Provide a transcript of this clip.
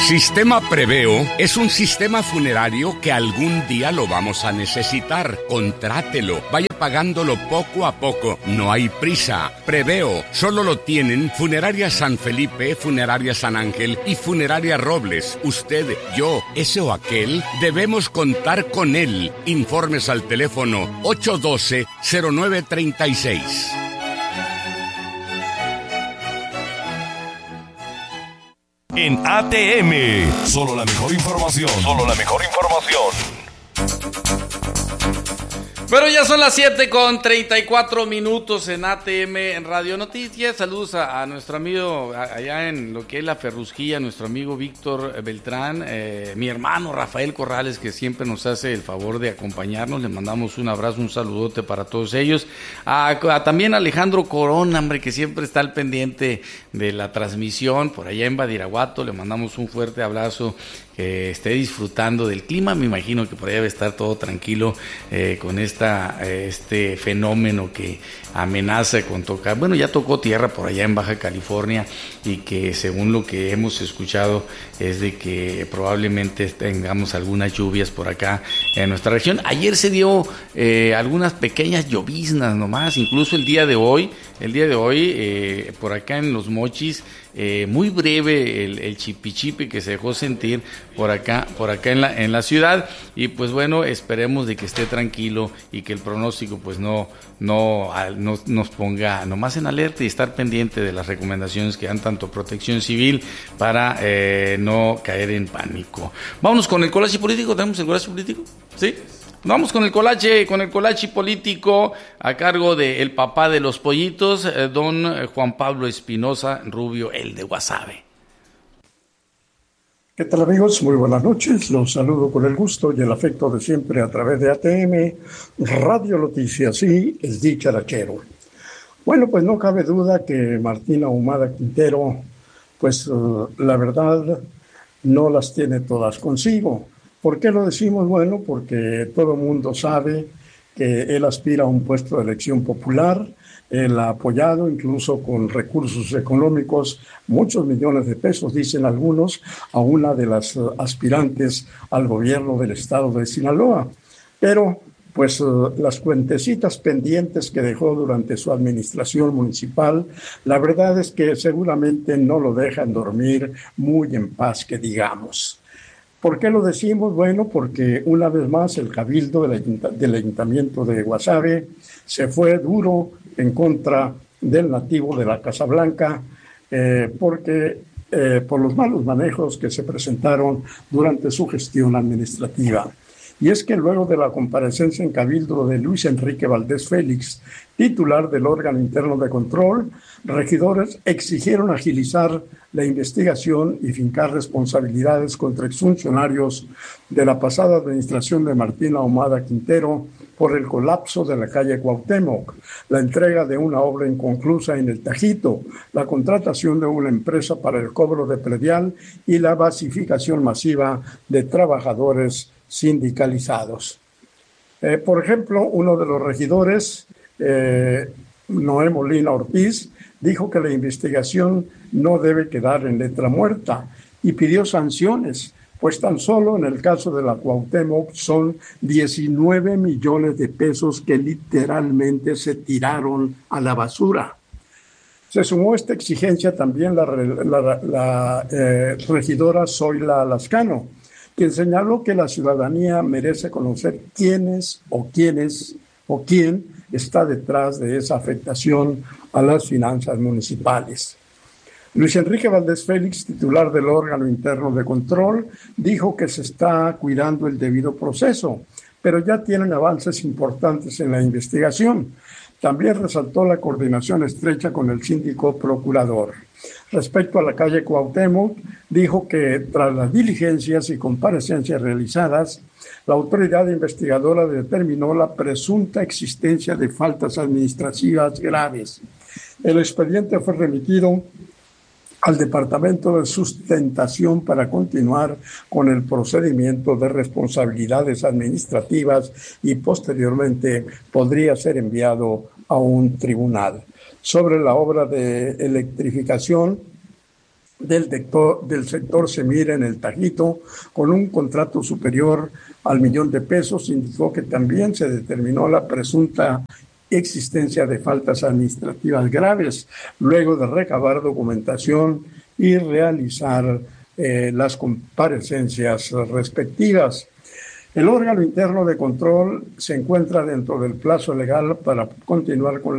Sistema Preveo es un sistema funerario que algún día lo vamos a necesitar. Contrátelo, vaya pagándolo poco a poco. No hay prisa. Preveo solo lo tienen Funeraria San Felipe, Funeraria San Ángel y Funeraria Robles. Usted, yo, ese o aquel, debemos contar con él. Informes al teléfono 812-0936. En ATM, solo la mejor información. Solo la mejor información. Pero ya son las 7:34 en ATM, en Radio Noticias. Saludos a nuestro amigo allá en lo que es la Ferrusquilla, nuestro amigo Víctor Beltrán, mi hermano Rafael Corrales, que siempre nos hace el favor de acompañarnos. Le mandamos un abrazo, un saludote para todos ellos. También Alejandro Corona, hombre, que siempre está al pendiente de la transmisión por allá en Badiraguato. Le mandamos un fuerte abrazo. Que esté disfrutando del clima. Me imagino que por allá debe estar todo tranquilo con este fenómeno que amenaza con tocar. Bueno, ya tocó tierra por allá en Baja California y que según lo que hemos escuchado es de que probablemente tengamos algunas lluvias por acá en nuestra región. Ayer se dio algunas pequeñas lloviznas nomás, incluso el día de hoy por acá en Los Mochis, muy breve el chipichipi que se dejó sentir por acá en la ciudad, y pues bueno, esperemos de que esté tranquilo y que el pronóstico pues no nos ponga nomás en alerta y estar pendiente de las recomendaciones que dan tanto Protección Civil para no caer en pánico. Vámonos con el colache político. ¿Tenemos el colache político? ¿Sí? Vamos con el colache político a cargo del papá de los pollitos, don Juan Pablo Espinosa Rubio, el de Guasave. ¿Qué tal, amigos? Muy buenas noches. Los saludo con el gusto y el afecto de siempre a través de ATM, Radio Noticias y el dicharachero. Bueno, pues no cabe duda que Martín Ahumada Quintero, pues la verdad no las tiene todas consigo. ¿Por qué lo decimos? Bueno, porque todo el mundo sabe que él aspira a un puesto de elección popular. Él ha apoyado, incluso con recursos económicos, muchos millones de pesos, dicen algunos, a una de las aspirantes al gobierno del estado de Sinaloa. Pero, pues, las cuentecitas pendientes que dejó durante su administración municipal, la verdad es que seguramente no lo dejan dormir muy en paz, que digamos. ¿Por qué lo decimos? Bueno, porque una vez más el cabildo del ayuntamiento de Guasave se fue duro en contra del nativo de la Casa Blanca, porque por los malos manejos que se presentaron durante su gestión administrativa. Y es que luego de la comparecencia en cabildo de Luis Enrique Valdés Félix, titular del órgano interno de control, regidores exigieron agilizar la investigación y fincar responsabilidades contra exfuncionarios de la pasada administración de Martín Ahumada Quintero por el colapso de la calle Cuauhtémoc, la entrega de una obra inconclusa en el Tajito, la contratación de una empresa para el cobro de predial y la basificación masiva de trabajadores sindicalizados. Por ejemplo, uno de los regidores, Noé Molina Ortiz, dijo que la investigación no debe quedar en letra muerta y pidió sanciones, pues tan solo en el caso de la Cuauhtémoc son 19 millones de pesos que literalmente se tiraron a la basura. Se sumó a esta exigencia también la regidora Zoila Lascano, quien señaló que la ciudadanía merece conocer quién está detrás de esa afectación a las finanzas municipales. Luis Enrique Valdés Félix, titular del órgano interno de control, dijo que se está cuidando el debido proceso, pero ya tienen avances importantes en la investigación. También resaltó la coordinación estrecha con el síndico procurador. Respecto a la calle Cuauhtémoc, dijo que tras las diligencias y comparecencias realizadas, la autoridad investigadora determinó la presunta existencia de faltas administrativas graves. El expediente fue remitido al Departamento de Sustentación para continuar con el procedimiento de responsabilidades administrativas y posteriormente podría ser enviado a un tribunal. Sobre la obra de electrificación del sector Semira en el Tajito con un contrato superior al $1,000,000. Indicó que también se determinó la presunta existencia de faltas administrativas graves luego de recabar documentación y realizar las comparecencias respectivas. El órgano interno de control se encuentra dentro del plazo legal para continuar con